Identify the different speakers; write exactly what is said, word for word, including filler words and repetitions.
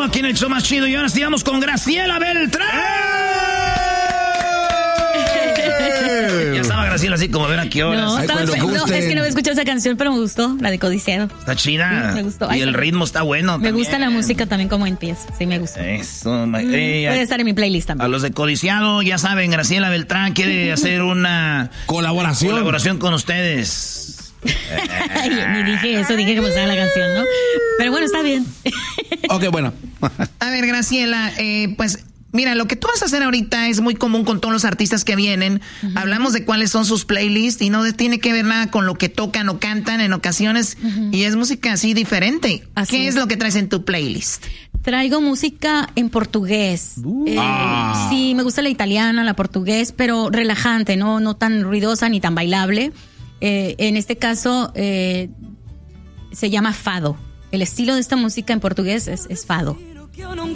Speaker 1: aquí en el show más chido. Y ahora sí vamos con Graciela Beltrán. Ya estaba Graciela así como, a ver a qué horas.
Speaker 2: No,
Speaker 1: Ay,
Speaker 2: estaba, no, es que no he escuchado esa canción, pero me gustó, la de Codiciado.
Speaker 1: Está chida.
Speaker 2: Sí, me gustó.
Speaker 1: Y
Speaker 2: Ay,
Speaker 1: el ritmo está bueno
Speaker 2: Me
Speaker 1: también.
Speaker 2: gusta la música también como empieza. Sí, me gusta.
Speaker 1: Eso,
Speaker 2: Mm,
Speaker 1: eh,
Speaker 2: puede estar en mi playlist también.
Speaker 1: A los de Codiciado, ya saben, Graciela Beltrán quiere hacer una
Speaker 3: colaboración.
Speaker 1: Colaboración con ustedes.
Speaker 2: Ay, ni dije eso, dije que me gustaba la canción, ¿no? Pero bueno, está bien.
Speaker 3: Ok, bueno.
Speaker 1: A ver, Graciela, eh, pues mira, lo que tú vas a hacer ahorita es muy común con todos los artistas que vienen. Uh-huh. Hablamos de cuáles son sus playlists y no tiene que ver nada con lo que tocan o cantan en ocasiones. Uh-huh. Y es música así diferente. Así ¿Qué es. es lo que traes en tu playlist?
Speaker 2: Traigo música en portugués. Uh, eh, ah. Sí, me gusta la italiana, la portugués, pero relajante, no, no tan ruidosa ni tan bailable. Eh, en este caso eh, se llama fado. El estilo de esta música en portugués es, es fado.